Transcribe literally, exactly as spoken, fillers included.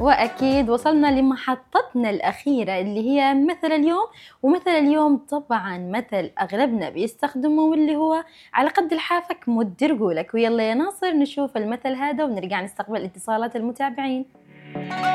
وأكيد وصلنا لمحطتنا الأخيرة اللي هي مثل اليوم. ومثل اليوم طبعا مثل أغلبنا بيستخدمه واللي هو على قد لحافك مد رجولك. ويلا يا ناصر نشوف المثل هذا ونرجع نستقبل اتصالات المتابعين.